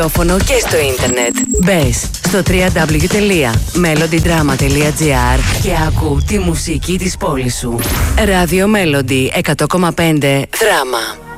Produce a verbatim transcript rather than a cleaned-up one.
και στο ίντερνετ. Μπες στο double-u double-u double-u τελεία melody drama τελεία gr και άκου τη μουσική της πόλης σου. Ράδιο Melody εκατό κόμμα πέντε Δράμα.